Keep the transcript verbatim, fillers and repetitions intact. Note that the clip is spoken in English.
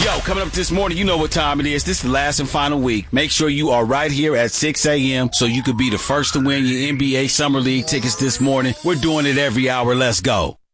Yo, coming up this morning, you know what time it is. This is the last and final week. Make sure you are right here at six a.m. so you could be the first to win your N B A Summer League tickets this morning. We're doing it every hour. Let's go.